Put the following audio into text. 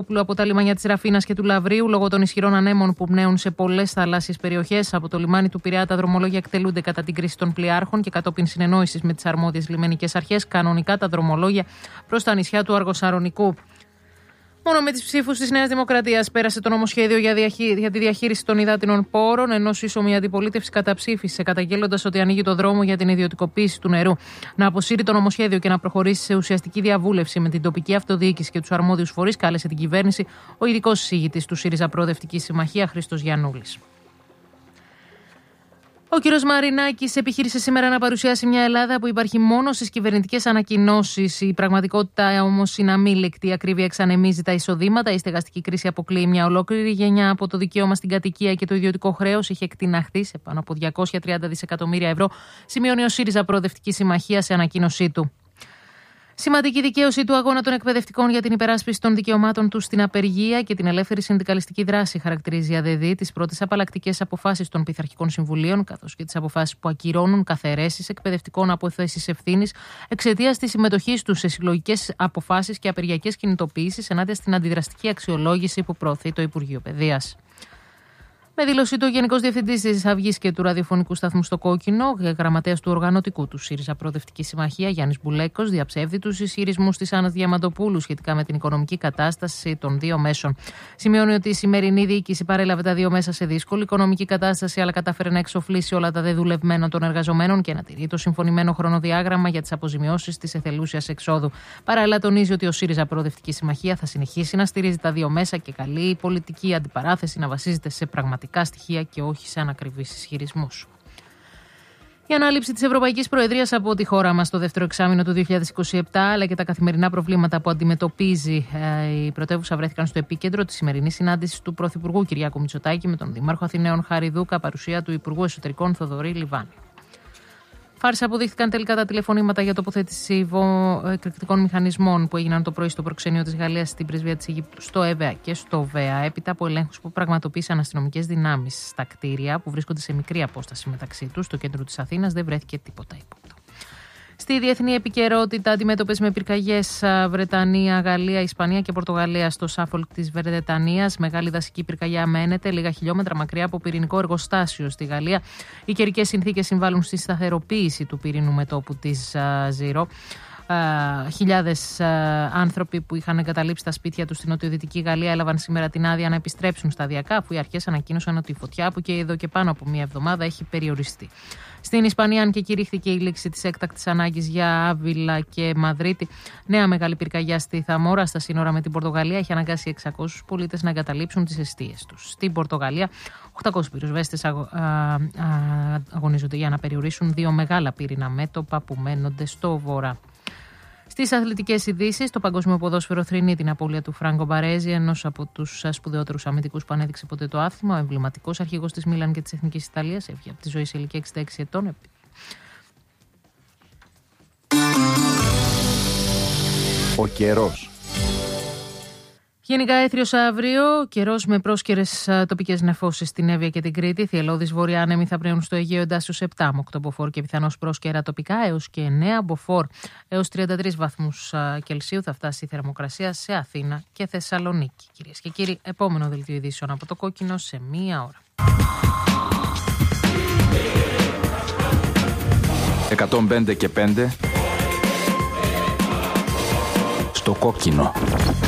Παπαδόπουλου από τα λιμάνια της Ραφίνας και του Λαβρίου. Λόγω των ισχυρών ανέμων που πνέουν σε πολλές θαλάσσιες περιοχές από το λιμάνι του Πειραιά, τα δρομολόγια εκτελούνται κατά την κρίση των πλοιάρχων και κατόπιν συνεννόησης με τις αρμόδιες λιμενικές αρχές. Κανονικά τα δρομολόγια προς τα νησιά του Αργοσαρονικού. Μόνο με τις ψήφους της Νέας Δημοκρατίας πέρασε το νομοσχέδιο για τη διαχείριση των υδάτινων πόρων, ενώ σύσσωμη αντιπολίτευση καταψήφισε, καταγγέλλοντας ότι ανοίγει το δρόμο για την ιδιωτικοποίηση του νερού. Να αποσύρει το νομοσχέδιο και να προχωρήσει σε ουσιαστική διαβούλευση με την τοπική αυτοδιοίκηση και τους αρμόδιους φορείς, κάλεσε την κυβέρνηση ο ειδικός εισηγητής του ΣΥΡΙΖΑ Προοδευτική Συμμαχία, Χρήστος Γιαννούλης. Ο κ. Μαρινάκης επιχείρησε σήμερα να παρουσιάσει μια Ελλάδα που υπάρχει μόνο στις κυβερνητικές ανακοινώσεις. Η πραγματικότητα όμως είναι αμήλικτη. Η ακρίβεια εξανεμίζει τα εισοδήματα. Η στεγαστική κρίση αποκλείει μια ολόκληρη γενιά από το δικαίωμα στην κατοικία και το ιδιωτικό χρέος είχε εκτιναχθεί σε πάνω από 230 δισεκατομμύρια ευρώ, σημειώνει ο ΣΥΡΙΖΑ Προοδευτική Συμμαχία σε ανακοίνωσή του. Σημαντική δικαίωση του αγώνα των εκπαιδευτικών για την υπεράσπιση των δικαιωμάτων τους στην απεργία και την ελεύθερη συνδικαλιστική δράση χαρακτηρίζει η ΑΔΔ τις πρώτες απαλλακτικές αποφάσεις των πειθαρχικών συμβουλίων, καθώς και τις αποφάσεις που ακυρώνουν καθαιρέσεις εκπαιδευτικών από θέσεις ευθύνης εξαιτίας της συμμετοχής τους σε συλλογικές αποφάσεις και απεργιακές κινητοποιήσεις ενάντια στην αντιδραστική αξιολόγηση που προωθεί το Υπουργείο Παιδείας. Με δήλωση του Γενικός Διευθυντής της Αυγής και του ραδιοφωνικού σταθμού στο Κόκκινο, γραμματέας του οργανωτικού του ΣΥΡΙΖΑ Προοδευτική Συμμαχία, Γιάννης Μπουλέκος, διαψεύδει τους ισχυρισμούς της Άννας Διαμαντοπούλου σχετικά με την οικονομική κατάσταση των δύο μέσων. Σημειώνει ότι η σημερινή διοίκηση παρέλαβε τα δύο μέσα σε δύσκολη οικονομική κατάσταση, αλλά κατάφερε να εξοφλήσει όλα τα δεδουλευμένα των εργαζομένων και να τηρεί το συμφωνημένο χρονοδιάγραμμα για τις αποζημιώσεις της εθελούσιας εξόδου. Παράλληλα, τονίζει ότι ο ΣΥΡΙΖΑ Προοδευτική Συμμαχία θα συνεχίσει να στηρίζει τα δύο μέσα και καλεί η πολιτική αντιπαράθεση να βασίζεται σε πραγματικά στοιχεία και όχι σε ανακριβείς ισχυρισμούς. Η ανάληψη της Ευρωπαϊκής Προεδρίας από τη χώρα μας το δεύτερο εξάμηνο του 2027, αλλά και τα καθημερινά προβλήματα που αντιμετωπίζει η πρωτεύουσα βρέθηκαν στο επίκεντρο της σημερινής συνάντησης του Πρωθυπουργού Κυριάκου Μητσοτάκη με τον Δήμαρχο Αθηναίων Χαριδούκα, παρουσία του Υπουργού Εσωτερικών Θοδωρή Λιβάνη. Φάρσα αποδείχθηκαν τελικά τα τηλεφωνήματα για τοποθέτηση εκρηκτικών μηχανισμών που έγιναν το πρωί στο προξενείο της Γαλλίας στην πρεσβεία της Αιγύπτου, στο ΕΒΑ και στο ΒΕΑ, έπειτα από ελέγχους που πραγματοποίησαν αστυνομικές δυνάμεις στα κτίρια που βρίσκονται σε μικρή απόσταση μεταξύ τους. Στο κέντρο της Αθήνας δεν βρέθηκε τίποτα ύποπτο. Στη διεθνή επικαιρότητα, αντιμέτωπες με πυρκαγιές Βρετανία, Γαλλία, Ισπανία και Πορτογαλία στο Σάφολκ της Βρετανίας. Μεγάλη δασική πυρκαγιά μένεται λίγα χιλιόμετρα μακριά από πυρηνικό εργοστάσιο στη Γαλλία. Οι καιρικές συνθήκες συμβάλλουν στη σταθεροποίηση του πυρηνού μετώπου της Ζήρο. Χιλιάδες άνθρωποι που είχαν εγκαταλείψει τα σπίτια τους στην νοτιοδυτική Γαλλία έλαβαν σήμερα την άδεια να επιστρέψουν σταδιακά, αφού οι αρχές ανακοίνωσαν ότι η φωτιά που και εδώ και πάνω από μία εβδομάδα έχει περιοριστεί. Στην Ισπανία, αν και κηρύχθηκε η λήξη της έκτακτης ανάγκης για Άβυλα και Μαδρίτη, νέα μεγάλη πυρκαγιά στη Θαμόρα, στα σύνορα με την Πορτογαλία, έχει αναγκάσει 600 πολίτες να εγκαταλείψουν τις εστίες τους. Στην Πορτογαλία, 800 πυροσβέστες αγωνίζονται για να περιορίσουν δύο μεγάλα πύρινα μέτωπα που μένονται στο βορρά. Στις αθλητικές ειδήσεις, το παγκόσμιο ποδόσφαιρο θρηνεί την απώλεια του Φράγκο Μπαρέζη, ενός από τους σπουδαιότερους αμυντικούς που ανέδειξε ποτέ το άθλημα. Ο εμβληματικός αρχηγός της Μίλαν και της Εθνικής Ιταλίας έφυγε από τη ζωή σε ηλικία 66 ετών. Ο καιρός. Γενικά έθριος αύριο, καιρός με πρόσκαιρες τοπικές νεφώσεις στην Εύβοια και την Κρήτη. Θυελλώδεις βορειάνεμοι θα πνέουν στο Αιγαίο εντάσσεως 7 με 8 μποφόρ και πιθανώς πρόσκαιρα τοπικά έως και 9 μποφόρ. Έως 33 βαθμούς Κελσίου θα φτάσει η θερμοκρασία σε Αθήνα και Θεσσαλονίκη. Κυρίες και κύριοι, επόμενο δελτίο ειδήσεων από το Κόκκινο σε μία ώρα. 105 και 5 στο Κόκκινο.